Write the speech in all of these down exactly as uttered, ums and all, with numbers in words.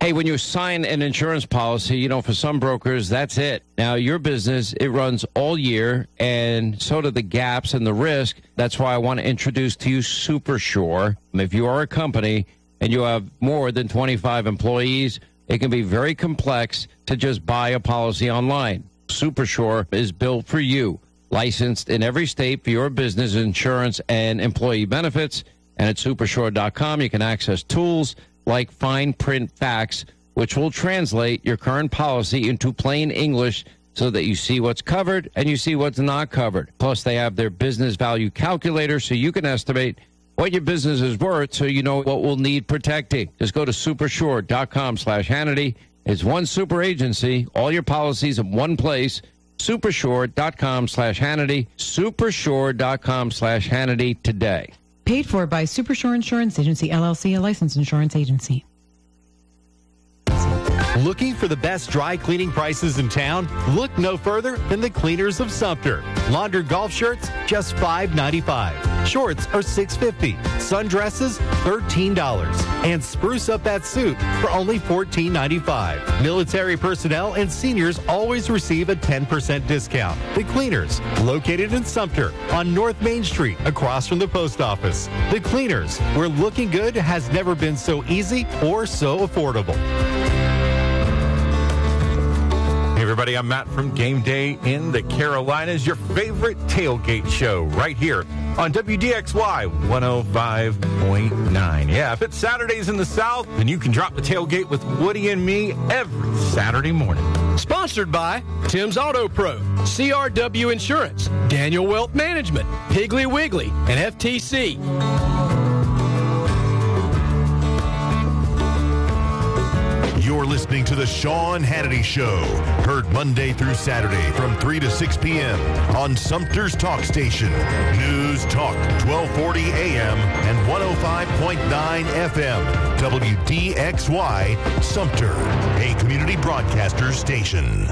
Hey, when you sign an insurance policy, you know, for some brokers, that's it. Now, your business, it runs all year, and so do the gaps and the risk. That's why I want to introduce to you SuperSure. If you are a company and you have more than twenty-five employees, it can be very complex to just buy a policy online. SuperSure is built for you, licensed in every state for your business insurance and employee benefits. And at supersure dot com, you can access tools like fine print facts, which will translate your current policy into plain English so that you see what's covered and you see what's not covered. Plus, they have their business value calculator so you can estimate what your business is worth so you know what will need protecting. Just go to supersure dot com slash Hannity. It's one super agency, all your policies in one place. supersure dot com slash Hannity. supersure dot com slash Hannity today. Paid for by SuperSure Insurance Agency, L L C, a licensed insurance agency. Looking for the best dry cleaning prices in town? Look no further than the Cleaners of Sumter. Laundered golf shirts, just five ninety-five. Shorts are six fifty. Sundresses, thirteen dollars. And spruce up that suit for only fourteen ninety-five. Military personnel and seniors always receive a ten percent discount. The Cleaners, located in Sumter on North Main Street, across from the post office. The Cleaners, where looking good has never been so easy or so affordable. Hey everybody, I'm Matt from Game Day in the Carolinas, your favorite tailgate show right here on W D X Y one oh five point nine. Yeah, if it's Saturdays in the South, then you can drop the tailgate with Woody and me every Saturday morning. Sponsored by Tim's Auto Pro, C R W Insurance, Daniel Wealth Management, Piggly Wiggly, and F T C. You're listening to the Sean Hannity Show, heard Monday through Saturday from three to six p.m. on Sumter's Talk Station, News Talk twelve forty A M and one oh five point nine F M, W D X Y, Sumter, a community broadcaster station.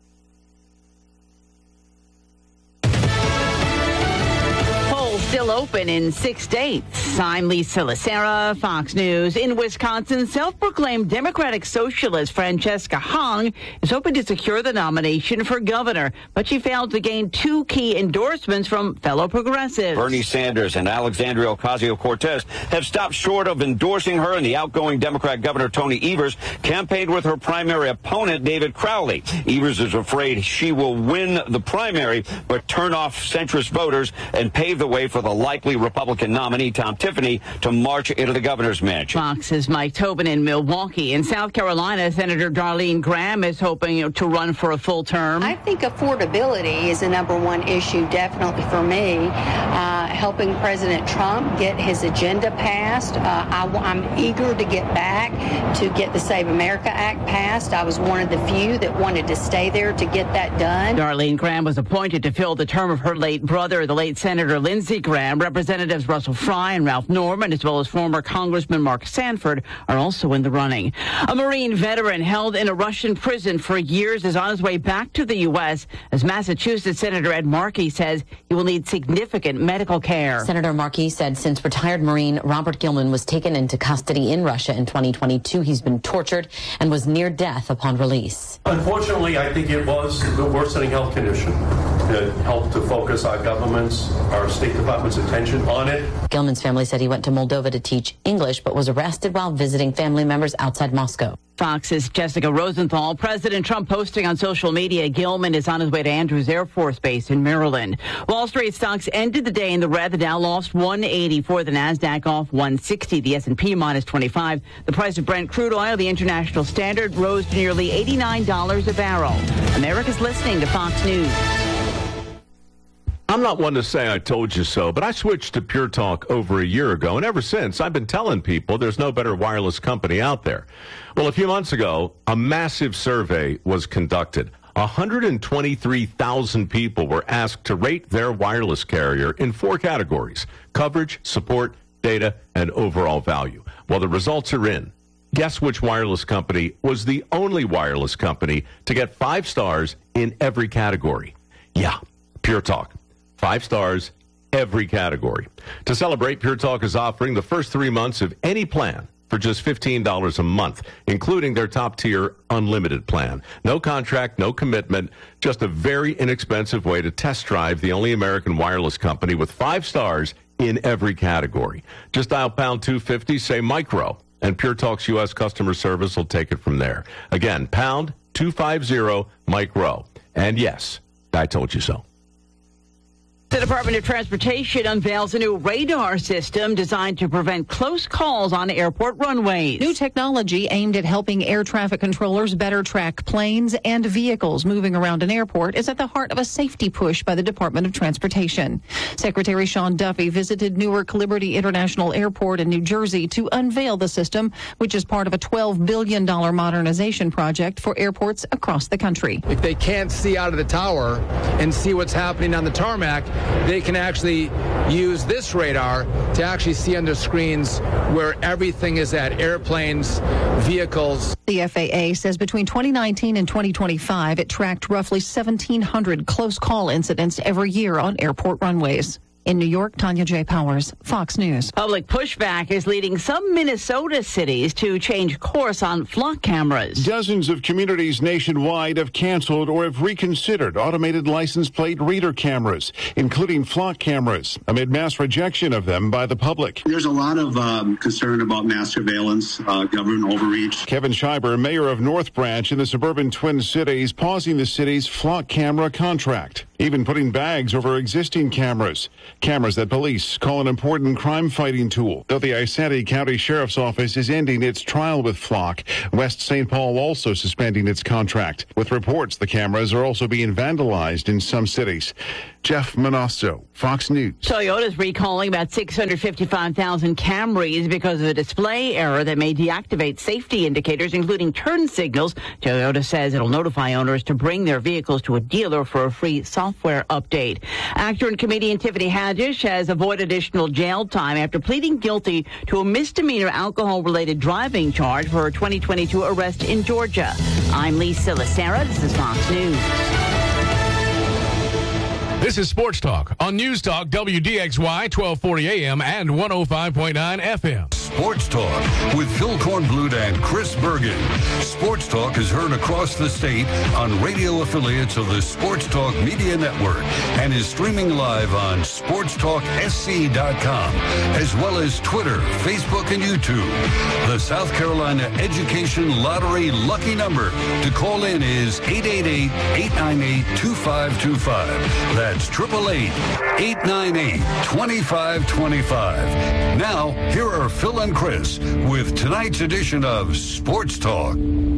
Still open in six states. I'm Lisa Lacera, Fox News. In Wisconsin, self-proclaimed Democratic Socialist Francesca Hong is hoping to secure the nomination for governor, but she failed to gain two key endorsements from fellow progressives. Bernie Sanders and Alexandria Ocasio-Cortez have stopped short of endorsing her, and the outgoing Democrat Governor Tony Evers campaigned with her primary opponent, David Crowley. Evers is afraid she will win the primary, but turn off centrist voters and pave the way for the likely Republican nominee, Tom Tiffany, to march into the governor's mansion. Fox's Mike Tobin in Milwaukee. In South Carolina, Senator Darlene Graham is hoping to run for a full term. I think affordability is a number one issue, definitely for me. Uh, helping President Trump get his agenda passed. Uh, I, I'm eager to get back to get the Save America Act passed. I was one of the few that wanted to stay there to get that done. Darlene Graham was appointed to fill the term of her late brother, the late Senator Lindsey Graham. Representatives Russell Fry and Ralph Norman, as well as former Congressman Mark Sanford, are also in the running. A Marine veteran held in a Russian prison for years is on his way back to the U S as Massachusetts Senator Ed Markey says he will need significant medical care. Senator Markey said since retired Marine Robert Gilman was taken into custody in Russia in twenty twenty-two, he's been tortured and was near death upon release. Unfortunately, I think it was the worsening health condition that helped to focus our government's, our State Department's attention on it. Gilman's family said he went to Moldova to teach English, but was arrested while visiting family members outside Moscow. Fox's Jessica Rosenthal. President Trump posting on social media Gilman is on his way to Andrews Air Force Base in Maryland. Wall Street stocks ended the day in the red. The Dow lost one eighty-four, the Nasdaq off one sixty, the S and P minus twenty-five. The price of Brent crude oil, the international standard, rose to nearly eighty-nine dollars a barrel. America's listening to Fox News. I'm not one to say I told you so, but I switched to Pure Talk over a year ago, and ever since, I've been telling people there's no better wireless company out there. Well, a few months ago, a massive survey was conducted. one hundred twenty-three thousand people were asked to rate their wireless carrier in four categories: coverage, support, data, and overall value. Well, the results are in. Guess which wireless company was the only wireless company to get five stars in every category? Yeah, Pure Talk. Five stars, every category. To celebrate, Pure Talk is offering the first three months of any plan for just fifteen dollars a month, including their top-tier unlimited plan. No contract, no commitment, just a very inexpensive way to test drive the only American wireless company with five stars in every category. Just dial pound two fifty, say micro, and Pure Talk's U S customer service will take it from there. Again, pound two fifty, micro. And yes, I told you so. The Department of Transportation unveils a new radar system designed to prevent close calls on airport runways. New technology aimed at helping air traffic controllers better track planes and vehicles moving around an airport is at the heart of a safety push by the Department of Transportation. Secretary Sean Duffy visited Newark Liberty International Airport in New Jersey to unveil the system, which is part of a twelve billion dollars modernization project for airports across the country. If they can't see out of the tower and see what's happening on the tarmac, they can actually use this radar to actually see under screens where everything is at, airplanes, vehicles. The F A A says between twenty nineteen and twenty twenty-five, it tracked roughly seventeen hundred close call incidents every year on airport runways. In New York, Tanya J. Powers, Fox News. Public pushback is leading some Minnesota cities to change course on flock cameras. Dozens of communities nationwide have canceled or have reconsidered automated license plate reader cameras, including flock cameras, amid mass rejection of them by the public. There's a lot of um, concern about mass surveillance, uh, government overreach. Kevin Schreiber, mayor of North Branch in the suburban Twin Cities, pausing the city's flock camera contract, even putting bags over existing cameras. Cameras that police call an important crime-fighting tool. Though the Isanti County Sheriff's Office is ending its trial with Flock, West Saint Paul also suspending its contract. With reports the cameras are also being vandalized in some cities. Jeff Manasso, Fox News. Toyota's recalling about six hundred fifty-five thousand Camrys because of a display error that may deactivate safety indicators, including turn signals. Toyota says it'll notify owners to bring their vehicles to a dealer for a free software update. Actor and comedian Tiffany Haddish has avoided additional jail time after pleading guilty to a misdemeanor alcohol-related driving charge for her twenty twenty-two arrest in Georgia. I'm Lee Silasera. This is Fox News. This is Sports Talk on News Talk W D X Y twelve forty A M and one oh five point nine F M. Sports Talk with Phil Kornblut and Chris Bergen. Sports Talk is heard across the state on radio affiliates of the Sports Talk Media Network and is streaming live on sports talk s c dot com, as well as Twitter, Facebook, and YouTube. The South Carolina Education Lottery lucky number to call in is eight eight eight, eight nine eight, two five two five. That's eight eight eight, eight nine eight, two five two five. Now, here are Phil and Chris with tonight's edition of Sports Talk.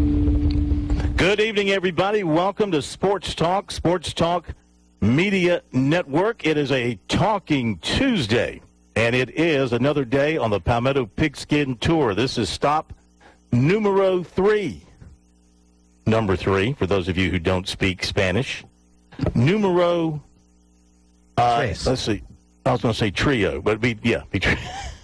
Good evening, everybody. Welcome to Sports Talk, Sports Talk Media Network. It is a Talking Tuesday, and it is another day on the Palmetto Pigskin Tour. This is stop numero three. Number three, for those of you who don't speak Spanish. Numero, uh, let's see, I was going to say trio, but it'd be, yeah, be trio.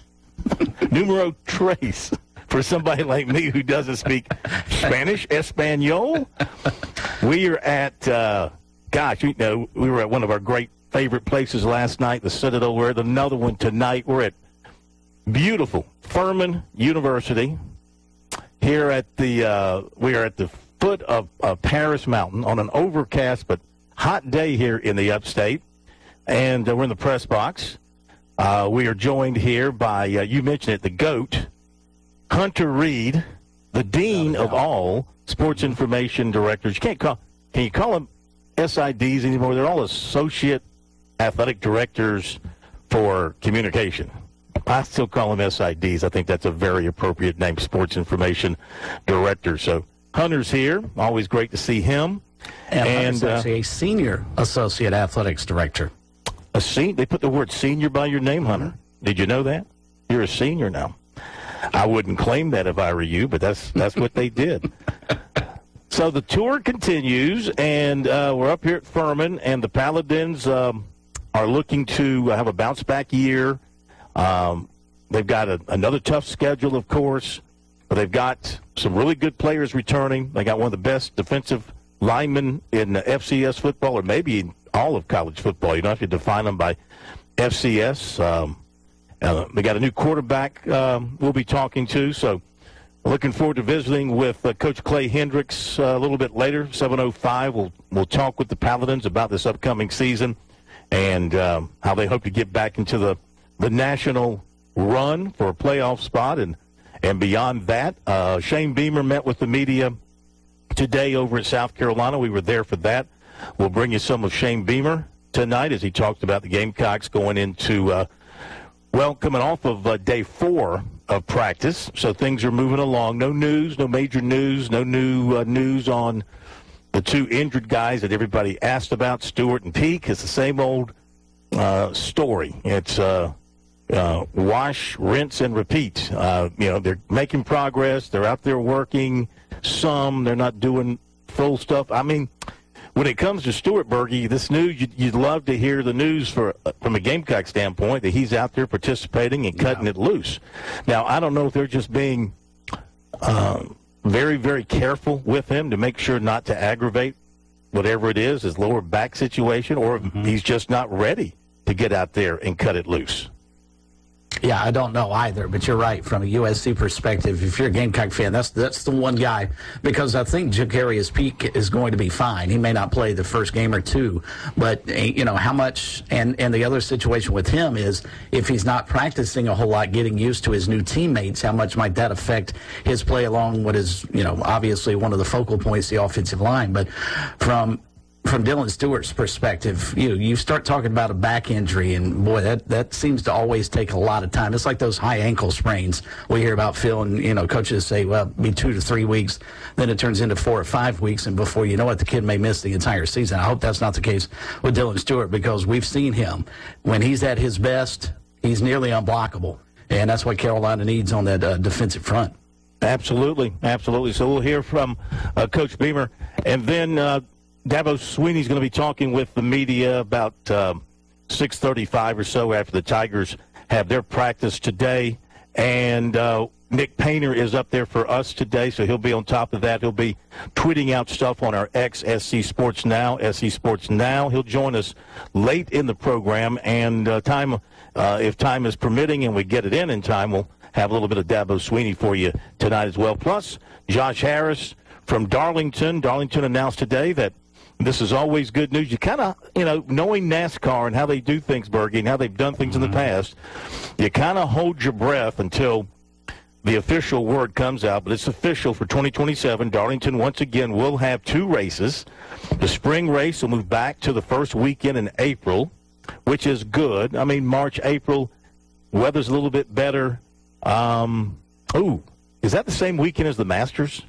Numero tres, for somebody like me who doesn't speak Spanish, Espanol. We are at, uh, gosh, you know, we were at one of our great favorite places last night, the Citadel. We're at another one tonight. We're at beautiful Furman University here at the, uh, we are at the foot of uh, Paris Mountain on an overcast but hot day here in the upstate, and uh, we're in the press box. Uh, we are joined here by, uh, you mentioned it, the GOAT, Hunter Reed, the dean of all sports information directors. You can't call, can you call them S I Ds anymore? They're all associate athletic directors for communication. I still call them S I Ds. I think that's a very appropriate name, sports information director. So Hunter's here. Always great to see him. And, and Hunter's actually uh, a senior associate athletics director. A sen- They put the word senior by your name, Hunter. Mm-hmm. Did you know that? You're a senior now. I wouldn't claim that if I were you, but that's that's what they did. So the tour continues, and uh, we're up here at Furman, and the Paladins um, are looking to have a bounce-back year. Um, they've got a, another tough schedule, of course, but they've got some really good players returning. They got one of the best defensive linemen in F C S football, or maybe in all of college football. You don't have to define them by F C S. Um, Uh, they got a new quarterback um, we'll be talking to, so looking forward to visiting with uh, Coach Clay Hendricks uh, a little bit later, seven oh five. We'll, we'll talk with the Paladins about this upcoming season and um, how they hope to get back into the, the national run for a playoff spot. And, and beyond that, uh, Shane Beamer met with the media today over at South Carolina. We were there for that. We'll bring you some of Shane Beamer tonight as he talked about the Gamecocks going into, uh, well, coming off of uh, day four of practice. So things are moving along. No news, no major news, no new uh, news on the two injured guys that everybody asked about, Stewart and Peak. It's the same old uh, story. It's uh, uh, wash, rinse, and repeat. Uh, you know, they're making progress. They're out there working. Some, they're not doing full stuff. I mean, when it comes to Stewart Berge, this news, you'd, you'd love to hear the news for from a Gamecock standpoint that he's out there participating and cutting yeah. it loose. Now, I don't know if they're just being uh, very, very careful with him to make sure not to aggravate whatever it is, his lower back situation, or mm-hmm. he's just not ready to get out there and cut it loose. Yeah, I don't know either, but you're right. From a U S C perspective, if you're a Gamecock fan, that's that's the one guy, because I think Jacarius Peak is going to be fine. He may not play the first game or two, but, you know, how much, and, and the other situation with him is if he's not practicing a whole lot, getting used to his new teammates, how much might that affect his play along what is, you know, obviously one of the focal points, the offensive line. But from From Dylan Stewart's perspective, you you start talking about a back injury, and boy, that, that seems to always take a lot of time. It's like those high ankle sprains we hear about, Phil, and you know coaches say, well, be two to three weeks, then it turns into four or five weeks, and before you know it, the kid may miss the entire season. I hope that's not the case with Dylan Stewart, because we've seen him when he's at his best, he's nearly unblockable, and that's what Carolina needs on that uh, defensive front. Absolutely, absolutely. So we'll hear from uh, Coach Beamer, and then. Uh, Dabo Swinney's going to be talking with the media about um, six thirty-five or so after the Tigers have their practice today. And uh, Nick Painter is up there for us today, so he'll be on top of that. He'll be tweeting out stuff on our X, S C Sports Now, S C Sports Now. He'll join us late in the program, and uh, time, uh, if time is permitting and we get it in in time, we'll have a little bit of Dabo Swinney for you tonight as well. Plus, Josh Harris from Darlington. Darlington announced today that this is always good news. You kind of, you know, knowing NASCAR and how they do things, Bergie, and how they've done things mm-hmm. in the past, you kind of hold your breath until the official word comes out. But it's official for twenty twenty-seven. Darlington, once again, will have two races. The spring race will move back to the first weekend in April, which is good. I mean, March, April, weather's a little bit better. Um, ooh, is that the same weekend as the Masters?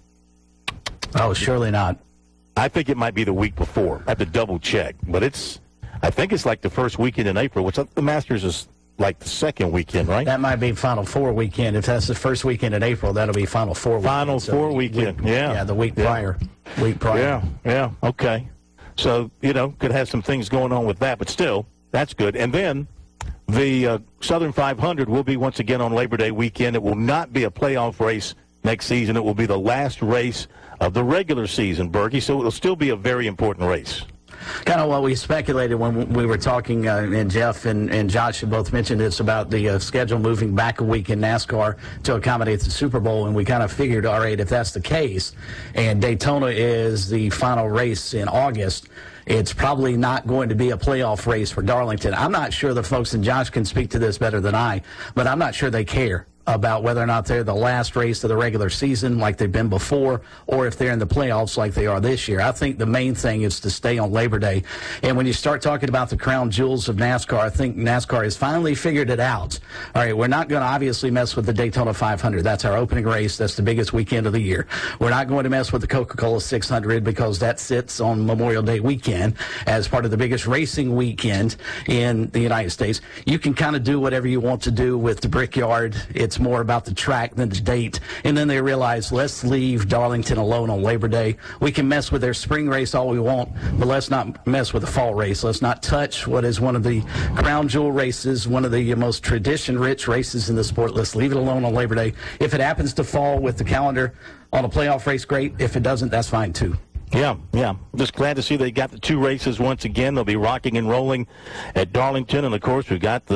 Oh, surely not. I think it might be the week before. I have to double check, but it's. I think it's like the first weekend in April, which the Masters is like the second weekend, right? That might be Final Four weekend. If that's the first weekend in April, that'll be Final Four weekend. Final so Four weekend, week, yeah. Yeah, the week yeah. prior. Week prior. Yeah, yeah, okay. So, you know, could have some things going on with that, but still, that's good. And then the uh, Southern five hundred will be once again on Labor Day weekend. It will not be a playoff race next season. It will be the last race of the regular season, Bergie, so it'll still be a very important race. Kind of what we speculated when we were talking, uh, and Jeff and, and Josh have both mentioned this about the uh, schedule moving back a week in NASCAR to accommodate the Super Bowl, and we kind of figured, all right, if that's the case, and Daytona is the final race in August, it's probably not going to be a playoff race for Darlington. I'm not sure the folks, and Josh can speak to this better than I, but I'm not sure they care about whether or not they're the last race of the regular season like they've been before, or if they're in the playoffs like they are this year. I think the main thing is to stay on Labor Day. And when you start talking about the crown jewels of NASCAR, I think NASCAR has finally figured it out. All right, we're not going to obviously mess with the Daytona five hundred. That's our opening race. That's the biggest weekend of the year. We're not going to mess with the Coca-Cola six hundred because that sits on Memorial Day weekend as part of the biggest racing weekend in the United States. You can kind of do whatever you want to do with the Brickyard. It's more about the track than the date. And then they realize, let's leave Darlington alone on Labor Day. We can mess with their spring race all we want, but let's not mess with the fall race. Let's not touch what is one of the crown jewel races, one of the most tradition-rich races in the sport. Let's leave it alone on Labor Day. If it happens to fall with the calendar on a playoff race, great. If it doesn't, that's fine too. Yeah, yeah. Just glad to see they got the two races once again. They'll be rocking and rolling at Darlington. And, of course, we've got the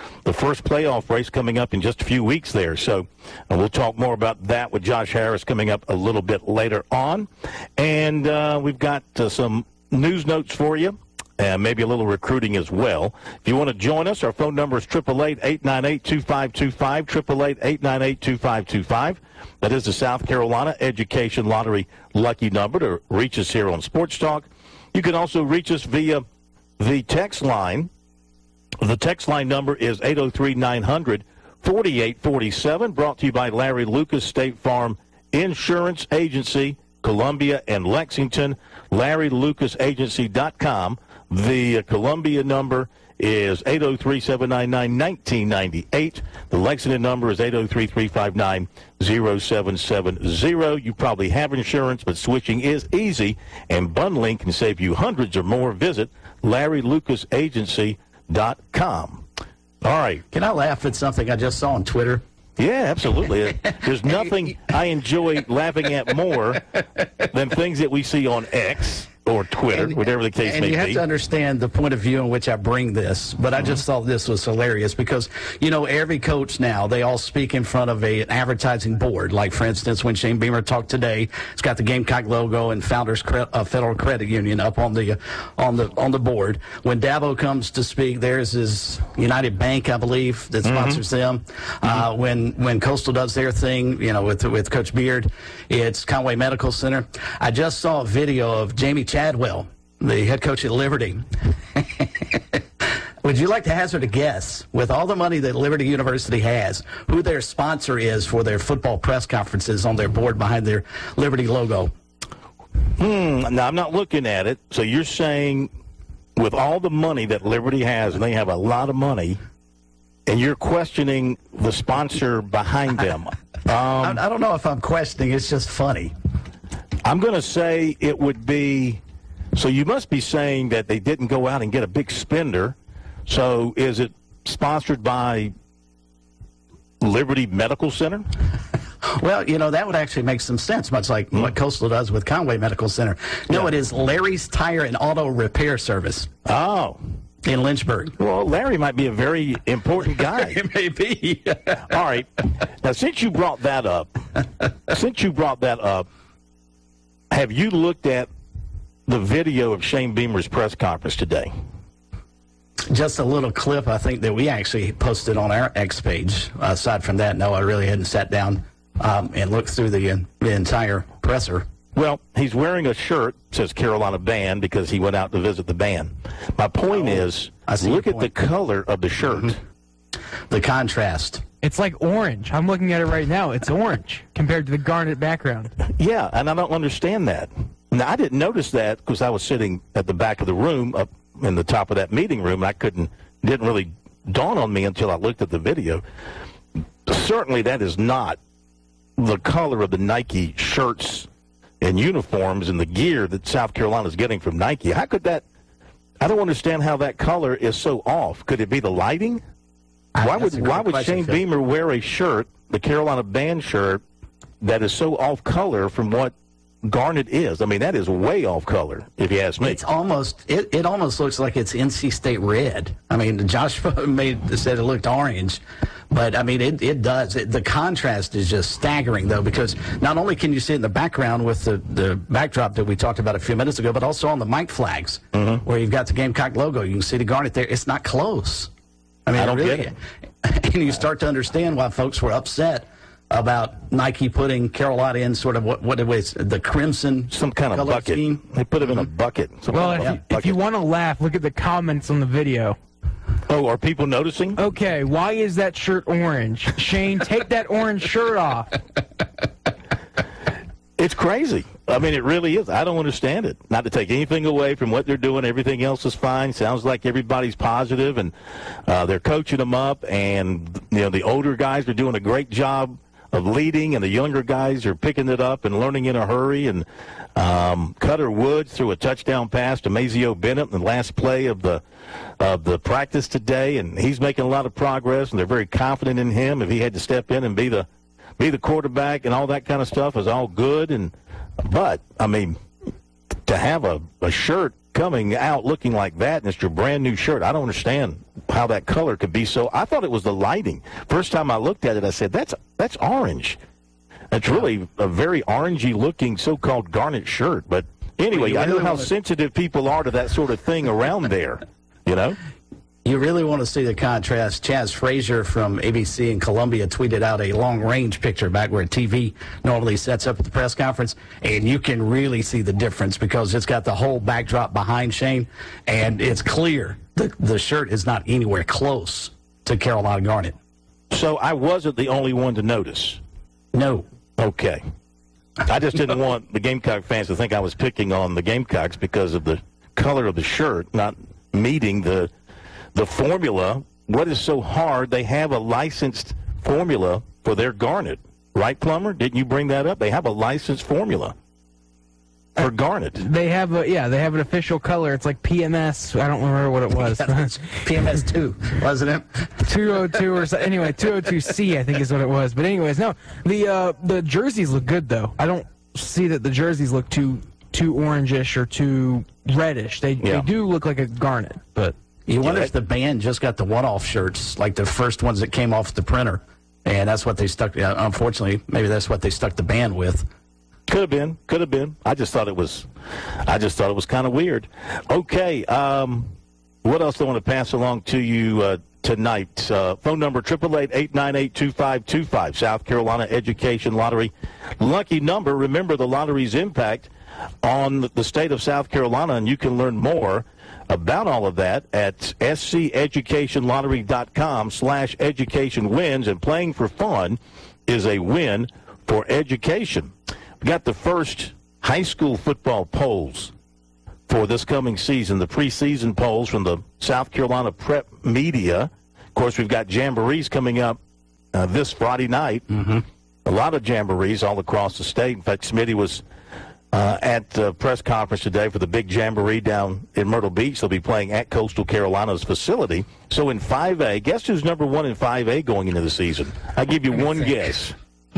the first playoff race coming up in just a few weeks there. So uh, we'll talk more about that with Josh Harris coming up a little bit later on. And uh, we've got uh, some news notes for you. And maybe a little recruiting as well. If you want to join us, our phone number is eight eight eight, eight nine eight, two five two five, eight eight eight, eight nine eight, two five two five. That is the South Carolina Education Lottery lucky number to reach us here on Sports Talk. You can also reach us via the text line. The text line number is eight oh three, nine hundred, forty-eight forty-seven, brought to you by Larry Lucas State Farm Insurance Agency, Columbia and Lexington, larry lucas agency dot com. The uh, Columbia number is eight oh three, seven nine nine, one nine nine eight. The Lexington number is eight oh three, three five nine, oh seven seven oh. You probably have insurance, but switching is easy, and bundling can save you hundreds or more. Visit larry lucas agency dot com. All right. Can I laugh at something I just saw on Twitter? Yeah, absolutely. There's nothing I enjoy laughing at more than things that we see on X or Twitter, and, whatever the case and may you have be. to understand the point of view in which I bring this, but I just thought this was hilarious because, you know, every coach now, they all speak in front of a, an advertising board. Like, for instance, when Shane Beamer talked today, it's got the Gamecock logo and Founders Cre- uh, Federal Credit Union up on the, uh, on the on the board. When Dabo comes to speak, there's his United Bank, I believe, that sponsors mm-hmm. them. Mm-hmm. Uh, when when Coastal does their thing, you know, with with Coach Beard, it's Conway Medical Center. I just saw a video of Jamie Chadwell, the head coach at Liberty. Would you like to hazard a guess, with all the money that Liberty University has, who their sponsor is for their football press conferences on their board behind their Liberty logo? Hmm. Now, I'm not looking at it. So you're saying with all the money that Liberty has, and they have a lot of money, and you're questioning the sponsor behind them. Um, I, I don't know if I'm questioning. It's just funny. I'm going to say it would be, so you must be saying that they didn't go out and get a big spender. So is it sponsored by Liberty Medical Center? Well, you know, that would actually make some sense, much like mm. what Coastal does with Conway Medical Center. No, yeah. It is Larry's Tire and Auto Repair Service. Oh. In Lynchburg. Well, Larry might be a very important guy. It may be. All right. Now, since you brought that up, since you brought that up, have you looked at the video of Shane Beamer's press conference today? Just a little clip, I think, that we actually posted on our X page. Aside from that, no, I really hadn't sat down um, and looked through the, uh, the entire presser. Well, he's wearing a shirt that says Carolina Band because he went out to visit the band. My point oh, is, look at the color of the shirt. Mm-hmm. The contrast. It's like orange. I'm looking at it right now. It's orange compared to the garnet background. Yeah, and I don't understand that. Now, I didn't notice that because I was sitting at the back of the room up in the top of that meeting room. I couldn't, didn't really dawn on me until I looked at the video. Certainly that is not the color of the Nike shirts and uniforms and the gear that South Carolina is getting from Nike. How could that, I don't understand how that color is so off. Could it be the lighting? Why would why would Shane Beamer wear a shirt, the Carolina Band shirt, that is so off color from what garnet is? I mean, that is way off color, if you ask me. It's almost it, it almost looks like it's N C State red. I mean, Josh made said it looked orange, but I mean it it does. It, the contrast is just staggering, though, because not only can you see it in the background with the, the backdrop that we talked about a few minutes ago, but also on the mic flags mm-hmm. where you've got the Gamecock logo. You can see the garnet there. It's not close. I mean, I don't really, get it. And you start to understand why folks were upset about Nike putting Carolina in sort of what, what it was, the crimson some kind of bucket. Scheme. They put it in a bucket. Some well, if, you, if you want to laugh, look at the comments on the video. Oh, are people noticing? Okay, why is that shirt orange? Shane, take that orange shirt off. It's crazy. I mean, it really is. I don't understand it. Not to take anything away from what they're doing. Everything else is fine. Sounds like everybody's positive, and uh, they're coaching them up. And, you know, the older guys are doing a great job of leading, and the younger guys are picking it up and learning in a hurry. And um, Cutter Woods threw a touchdown pass to Mazio Bennett in the last play of the of the practice today, and he's making a lot of progress, and they're very confident in him. If he had to step in and be the be the quarterback and all that kind of stuff is all good. And but, I mean, to have a, a shirt coming out looking like that, and it's your brand new shirt. I don't understand how that color could be so. I thought it was the lighting. First time I looked at it, I said, that's that's orange. It's really a very orangey looking so-called garnet shirt. But anyway, I know how sensitive people are to that sort of thing around there, you know? You really want to see the contrast. Chaz Frazier from A B C in Columbia tweeted out a long-range picture back where T V normally sets up at the press conference, and you can really see the difference because it's got the whole backdrop behind Shane, and it's clear the, the shirt is not anywhere close to Carolina Garnet. So I wasn't the only one to notice? No. Okay. I just didn't want the Gamecock fans to think I was picking on the Gamecocks because of the color of the shirt not meeting the the formula. What is so hard? They have a licensed formula for their garnet. Right, Plummer? Didn't you bring that up? They have a licensed formula for garnet. They have a, yeah, they have an official color. It's like P M S. I don't remember what it was. Yeah, P M S two, wasn't it? two oh two or so. Anyway, two oh two C, I think is what it was. But anyways, no, the uh, the jerseys look good, though. I don't see that the jerseys look too too orangish or too reddish. They, Yeah. they do look like a garnet, but... You wonder if the band just got the one-off shirts, like the first ones that came off the printer, and that's what they stuck. Uh, unfortunately, maybe that's what they stuck the band with. Could have been. Could have been. I just thought it was. I just thought it was kind of weird. Okay. Um, what else do I want to pass along to you uh, tonight? Uh, phone number triple eight eight nine eight two five two five. South Carolina Education Lottery. Lucky number. Remember the lottery's impact on the state of South Carolina, and you can learn more about all of that at sceducationlottery.com slash education wins, and playing for fun is a win for education. We got the first high school football polls for this coming season, the preseason polls from the South Carolina Prep Media. Of course, we've got jamborees coming up uh, this Friday night. Mm-hmm. A lot of jamborees all across the state. In fact, Smitty was Uh, at the press conference today for the big jamboree down in Myrtle Beach. They'll be playing at Coastal Carolina's facility. So in five A, guess who's number one in five A going into the season? I'll give you one guess.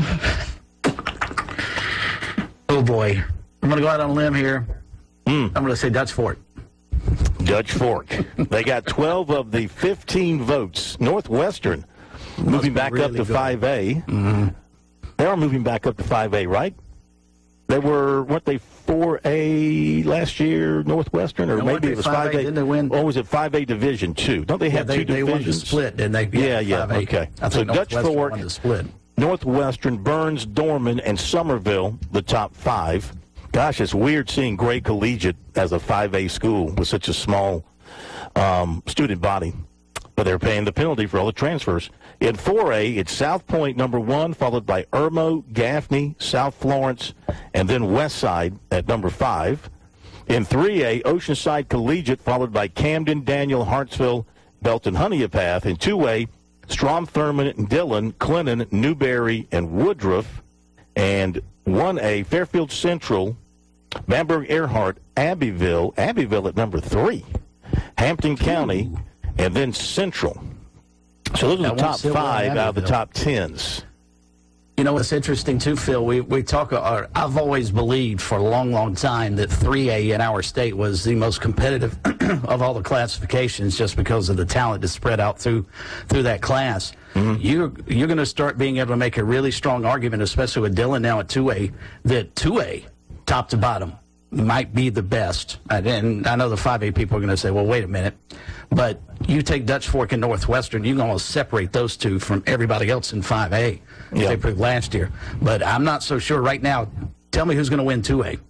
Oh, boy. I'm going to go out on a limb here. Mm. I'm going to say Dutch Fork. Dutch Fork. They got twelve of the fifteen votes. Northwestern moving back really up to good. five A. Mm-hmm. They are moving back up to five A, right? They were, weren't they four A last year, Northwestern? Or No, maybe it weren't was they five A. five A? Didn't they win? Or was it five A Division two? Don't they have yeah, they, two they divisions? won the split, didn't they? Yeah, yeah, five A. okay. I So think Dutch Northwestern Fork, won the split. Northwestern, Burns, Dorman, and Somerville, the top five. Gosh, it's weird seeing Gray Collegiate as a five A school with such a small um, student body. But they're paying the penalty for all the transfers. In four A, it's South Point, number one, followed by Irmo, Gaffney, South Florence, and then Westside at number five. In three A, Oceanside Collegiate, followed by Camden, Daniel, Hartsville, Belton, Honeypath. In two A, Strom Thurmond, Dillon, Clinton, Newberry, and Woodruff. And one A, Fairfield Central, Bamberg, Earhart, Abbeville, Abbeville at number three, Hampton County, and then Central. So those are the top five out of the top tens. You know what's interesting too, Phil? We we talk. Uh, I've always believed for a long, long time that three A in our state was the most competitive of all the classifications, just because of the talent that's spread out through through that class. Mm-hmm. You you're going to start being able to make a really strong argument, especially with Dillon now at two A, that two A, top to bottom, might be the best. And I know the five A people are going to say, well, wait a minute. But you take Dutch Fork and Northwestern, you can almost separate those two from everybody else in five A, yeah. they proved last year. But I'm not so sure right now. Tell me who's going to win two A.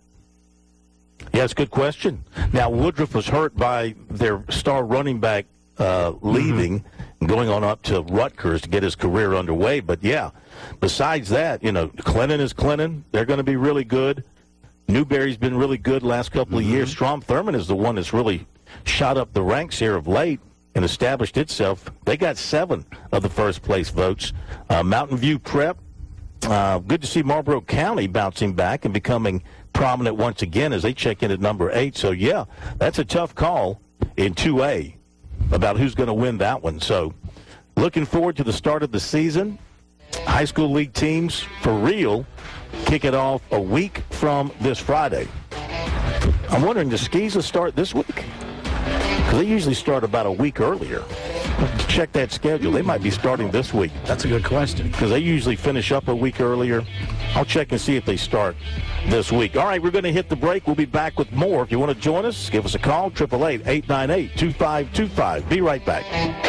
Yeah, it's a good question. Now, Woodruff was hurt by their star running back uh, leaving mm-hmm. and going on up to Rutgers to get his career underway. But, yeah, besides that, you know, Clinton is Clinton. They're going to be really good. Newberry's been really good last couple mm-hmm. of years. Strom Thurmond is the one that's really shot up the ranks here of late and established itself. They got seven of the first place votes. Uh, Mountain View Prep, uh, good to see Marlboro County bouncing back and becoming prominent once again as they check in at number eight. So, yeah, that's a tough call in two A about who's going to win that one. So, looking forward to the start of the season. High school league teams, for real, kick it off a week from this Friday. I'm wondering, the skis will start this week? Because they usually start about a week earlier. Check that schedule. They might be starting this week. That's a good question. Because they usually finish up a week earlier. I'll check and see if they start this week. All right, we're going to hit the break. We'll be back with more. If you want to join us, give us a call, eight eight eight, eight nine eight, two five two five. Be right back.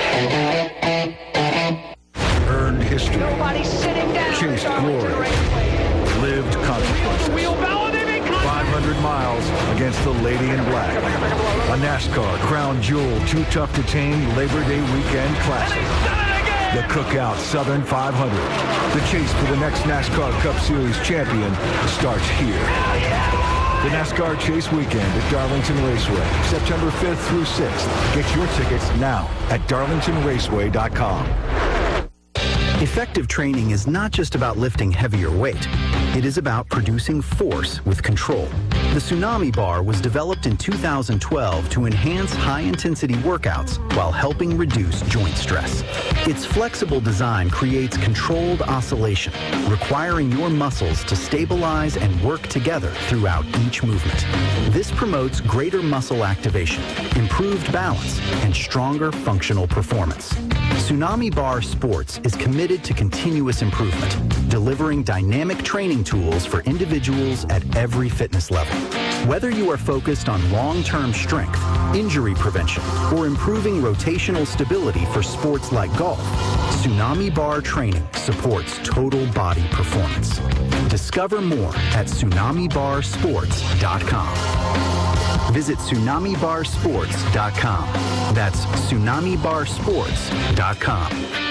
Earned history. Nobody's sitting down. Chased glory. Lived consequences. five hundred miles against the Lady in Black. A NASCAR Crown Jewel Too Tough to Tame Labor Day Weekend Classic. The Cookout Southern five hundred. The chase for the next NASCAR Cup Series champion starts here. The NASCAR Chase Weekend at Darlington Raceway, September fifth through sixth. Get your tickets now at darlington raceway dot com. Effective training is not just about lifting heavier weight. It is about producing force with control. The Tsunami Bar was developed in two thousand twelve to enhance high-intensity workouts while helping reduce joint stress. Its flexible design creates controlled oscillation, requiring your muscles to stabilize and work together throughout each movement. This promotes greater muscle activation, improved balance, and stronger functional performance. Tsunami Bar Sports is committed to continuous improvement, delivering dynamic training tools for individuals at every fitness level. Whether you are focused on long-term strength, injury prevention, or improving rotational stability for sports like golf, Tsunami Bar training supports total body performance. Discover more at tsunami bar sports dot com. Visit tsunami bar sports dot com. That's tsunami bar sports dot com.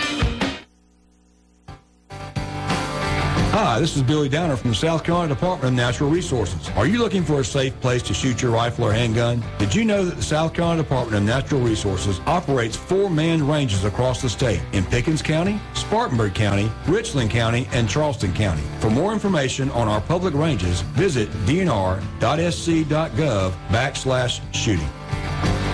Hi, this is Billy Downer from the South Carolina Department of Natural Resources. Are you looking for a safe place to shoot your rifle or handgun? Did you know that the South Carolina Department of Natural Resources operates four manned ranges across the state in Pickens County, Spartanburg County, Richland County, and Charleston County? For more information on our public ranges, visit d n r dot s c dot gov backslash shooting.